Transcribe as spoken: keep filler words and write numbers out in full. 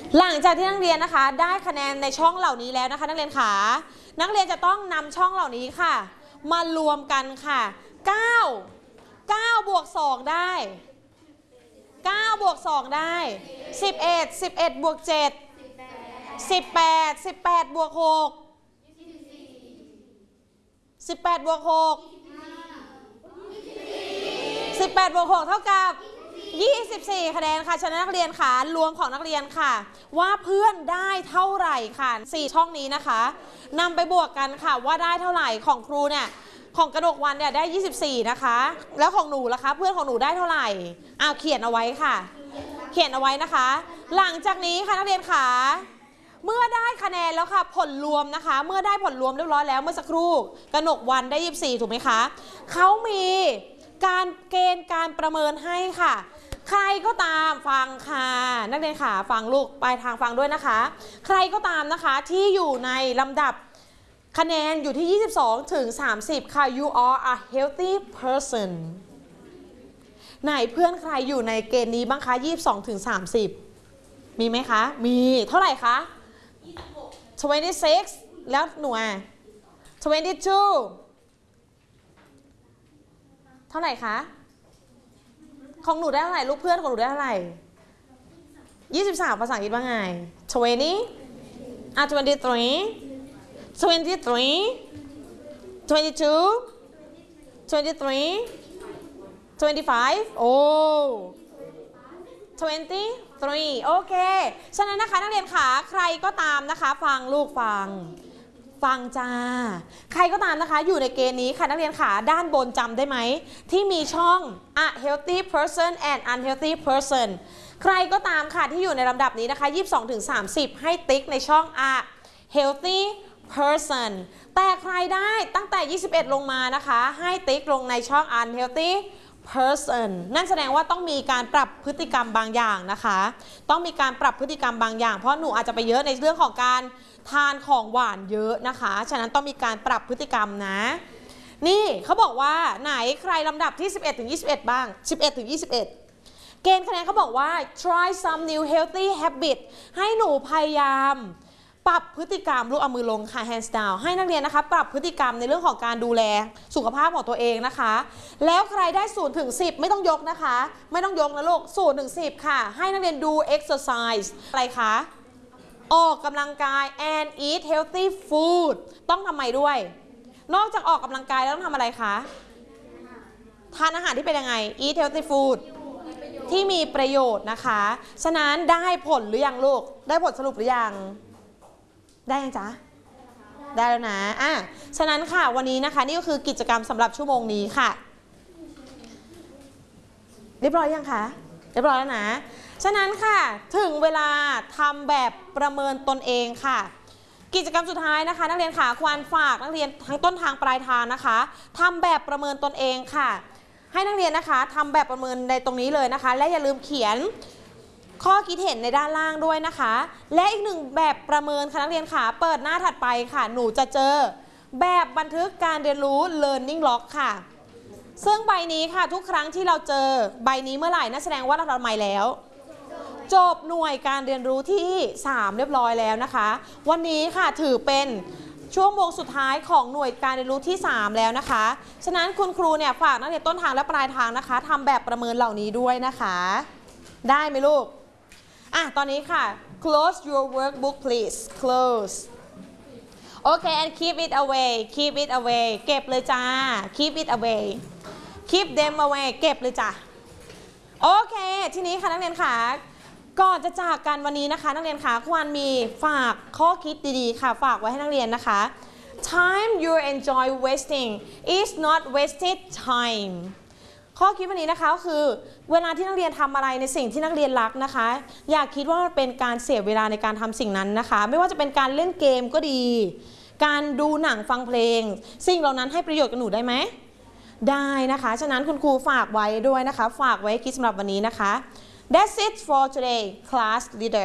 หลังจากที่นักเรียนนะคะได้คะแนนในช่องเหล่านี้แล้วนะคะนักเรียนขานักเรียนจะต้องนำช่องเหล่านี้ค่ะมารวมกันค่ะเก้า เก้าบวกสองได้เก้าบวกสองได้สิบเอ็ด สิบเอ็ดบวกเจ็ด สิบแปด สิบแปดบวกหก สิบแปดบวกหก สิบแปดบวกหกเท่ากับยี่สิบสี่คะแนนค่ะฉะนั้นนักเรียนค่ะรวมของนักเรียนค่ะว่าเพื่อนได้เท่าไหร่ค่ะสี่ช่องนี้นะคะนำไปบวกกันค่ะว่าได้เท่าไหร่ของครูเนี่ยของกระดกวันเนี่ยได้ยี่สิบสี่นะคะแล้วของหนูล่ะคะเพื่อนของหนูได้เท่าไหร่อ้าวเขียนเอาไว้ค่ะเขียนเอาไว้นะคะหลังจากนี้ค่ะนักเรียนค่ะเมื่อได้คะแนนแล้วค่ะผลรวมนะคะเมื่อได้ผลรวมเรียบร้อยแล้วเมื่อสักครู่กระหนกวันได้ยี่สิบสี่ถูกไหมคะเขามีการเกณฑ์การประเมินให้ค่ะใครก็ตามฟังค่ะนักเรียนค่ะฟังลูกปลายทางฟังด้วยนะคะใครก็ตามนะคะที่อยู่ในลำดับคะแนนอยู่ที่ยี่สิบสองถึงสามสิบค่ะ you are a healthy person ไหนเพื่อนใครอยู่ในเกณฑ์นี้บ้างคะยี่สิบสองถึงสามสิบมีไหมคะมีเท่าไหร่คะยี่สิบหก แล้วหนูอ่ะยี่สิบสองเท่าไหร่คะของหนูได้เท่าไหร่ลูกเพื่อนของหนูได้เท่าไหร่ยี่สิบสามภาษาอังกฤษว่าไงยี่สิบอ่ะยี่สิบสาม ยี่สิบสาม ยี่สิบสอง ยี่สิบสอง ยี่สิบสาม โอ้ยี่สิบสามโอเคฉะนั้นนะคะนักเรียนขาใครก็ตามนะคะฟังลูกฟังฟังจ้าใครก็ตามนะคะอยู่ในเกณฑ์นี้ค่ะนักเรียนขาด้านบนจำได้ไหมที่มีช่อง a healthy person and unhealthy person ใครก็ตามค่ะที่อยู่ในลำดับนี้นะคะยี่สิบสองถึงสามสิบให้ติ๊กในช่อง a healthy person แต่ใครได้ตั้งแต่ยี่สิบเอ็ดลงมานะคะให้ติ๊กลงในช่อง unhealthy person นั่นแสดงว่าต้องมีการปรับพฤติกรรมบางอย่างนะคะต้องมีการปรับพฤติกรรมบางอย่างเพราะหนูอาจจะไปเยอะในเรื่องของการทานของหวานเยอะนะคะฉะนั้นต้องมีการปรับพฤติกรรมนะนี่เขาบอกว่าไหนใครลำดับที่สิบเอ็ดถึงยี่สิบเอ็ดบ้างสิบเอ็ดถึงยี่สิบเอ็ดเกณฑ์คะแนนเขาบอกว่า try some new healthy habit ให้หนูพยายามปรับพฤติกรรมลูกเอามือลงค่ะ hands down ให้นักเรียนนะคะปรับพฤติกรรมในเรื่องของการดูแลสุขภาพของตัวเองนะคะแล้วใครได้ศูนย์ถึงสิบไม่ต้องยกนะคะไม่ต้องยกนะลูกศูนย์ถึงสิบค่ะให้นักเรียนดู exercise อะไรคะออกกำลังกาย and eat healthy food ต้องทำไมด้วยนอกจากออกกำลังกายแล้วต้องทำอะไรคะทานอาหารที่เป็นยังไง eat healthy food ที่มีประโยชน์นะคะฉะนั้นได้ผลหรือยังลูกได้ผลสรุปหรือยังได้ยังจ๊ะได้แล้วนะอ่ะฉะนั้นค่ะวันนี้นะคะนี่ก็คือกิจกรรมสำหรับชั่วโมงนี้ค่ะเรียบร้อยยังคะเรียบร้อยแล้วนะฉะนั้นค่ะถึงเวลาทำแบบประเมินตนเองค่ะกิจกรรมสุดท้ายนะคะนักเรียนค่ะควรฝากนักเรียนทั้งต้นทางปลายทางนะคะทำแบบประเมินตนเองค่ะให้นักเรียนนะคะทำแบบประเมินในตรงนี้เลยนะคะและอย่าลืมเขียนข้อคิดเห็นในด้านล่างด้วยนะคะและอีกหนึ่งแบบประเมินค่ะนักเรียนค่ะเปิดหน้าถัดไปค่ะหนูจะเจอแบบบันทึกการเรียนรู้ learning log ค่ะซึ่งใบนี้ค่ะทุกครั้งที่เราเจอใบนี้เมื่อไหร่นั่นแสดงว่าเราทำมาแล้วจบหน่วยการเรียนรู้ที่สามเรียบร้อยแล้วนะคะวันนี้ค่ะถือเป็นช่วงโมงสุดท้ายของหน่วยการเรียนรู้ที่สามแล้วนะคะฉะนั้นคุณครูเนี่ยฝากนักเรียนต้นทางและปลายทางนะคะทำแบบประเมินเหล่านี้ด้วยนะคะได้ไหมลูกอ่ะตอนนี้ค่ะ close your workbook please close okay and keep it away keep it away เก็บเลยจ้า keep it away keep them away เก็บเลยจ้าโอเคทีนี้ค่ะนักเรียนค่ะก่อนจะจากกันวันนี้นะคะนักเรียนค่ะควรมีฝากข้อคิดดีๆค่ะฝากไว้ให้นักเรียนนะคะ time you enjoy wasting is not wasted timeข้อคิดวันนี้นะคะก็คือเวลาที่นักเรียนทำอะไรในสิ่งที่นักเรียนรักนะคะอย่าคิดว่ามันเป็นการเสียเวลาในการทำสิ่งนั้นนะคะไม่ว่าจะเป็นการเล่นเกมก็ดีการดูหนังฟังเพลงสิ่งเหล่านั้นให้ประโยชน์กับหนูได้ไหมได้นะคะฉะนั้นคุณครูฝากไว้ด้วยนะคะฝากไว้คิดสำหรับวันนี้นะคะ That's it for today class leader